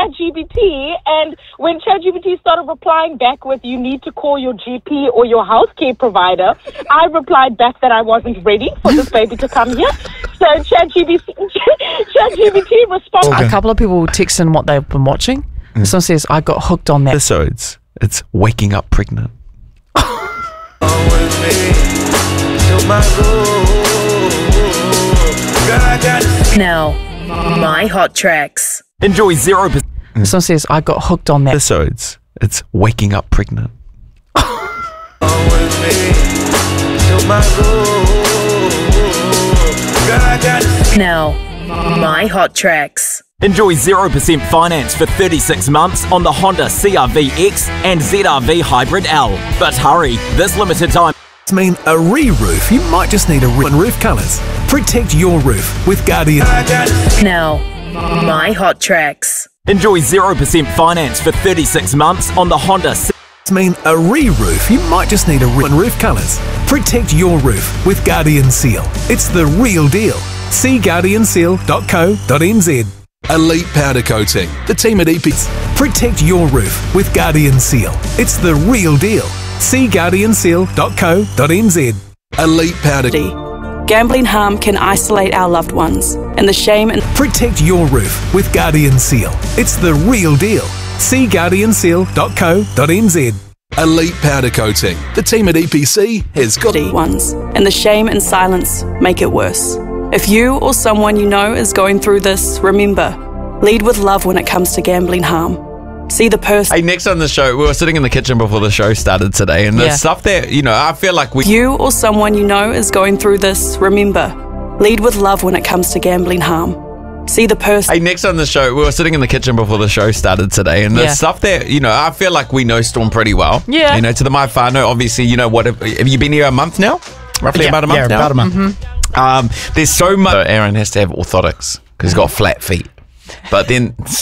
ChatGPT, and when ChatGPT started replying back with, you need to call your GP or your healthcare provider, I replied back that I wasn't ready for this baby to come here. So ChatGPT responded. A couple of people text in what they've been watching. Someone says, I got hooked on that. Episodes. It's waking up pregnant. Now, my hot tracks. Enjoy 0%. Someone says, I got hooked on that. Episodes. It's waking up pregnant. Now, my hot tracks. Enjoy 0% finance for 36 months on the Honda CR-V X and ZR-V Hybrid L. But hurry, this limited time mean a re-roof. You might just need a roof colours. Protect your roof with Guardian. Now, my hot tracks. Enjoy 0% finance for 36 months on the Honda mean a re-roof. You might just need a roof colours. Protect your roof with Guardian Seal. It's the real deal. See guardianseal.co.nz. Elite Powder Coating. The team at EPs. Protect your roof with Guardian Seal. It's the real deal. See guardianseal.co.nz. Elite Powder. Gambling harm can isolate our loved ones, and the shame and protect your roof with Guardian Seal. It's the real deal. See guardianseal.co.nz. Elite Powder Coating. The team at EPC has got ones, and the shame and silence make it worse. If you or someone you know is going through this, remember, lead with love when it comes to gambling harm. See the person. Hey, next on the show, we were sitting in the kitchen before the show started today, and the stuff that, I feel like you or someone you know is going through this, remember, lead with love when it comes to gambling harm. See the person. Hey, next on the show, we were sitting in the kitchen before the show started today, and the stuff that, I feel like we know Storm pretty well. Yeah. To the My Whānau, obviously, have you been here a month now? Roughly about a month now? About a month. There's so much. Aaron has to have orthotics because he's got flat feet. But then